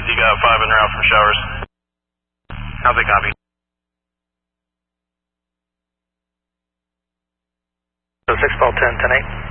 you got 5 en route for showers. How's it copy? So 6 ball 10, 10-8.